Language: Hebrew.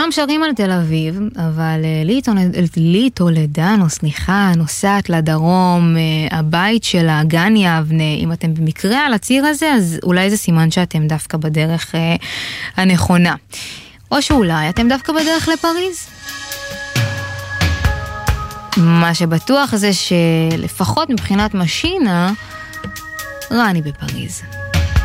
כולם שרים על תל אביב, אבל לי טולדנו, סליחה, נוסעת לדרום, הבית שלה, גן יבנה, אם אתם במקרה על הציר הזה, אז אולי זה סימן שאתם דווקא בדרך הנכונה. או שאולי אתם דווקא בדרך לפריז. מה שבטוח זה שלפחות מבחינת משינה, רני בפריז.